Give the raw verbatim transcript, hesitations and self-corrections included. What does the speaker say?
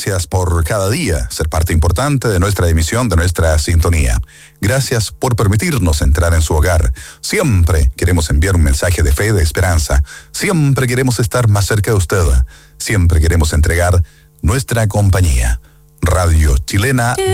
Gracias por cada día ser parte importante de nuestra emisión, de nuestra sintonía. Gracias por permitirnos entrar en su hogar. Siempre queremos enviar un mensaje de fe, de esperanza. Siempre queremos estar más cerca de usted. Siempre queremos entregar nuestra compañía. Radio Chilena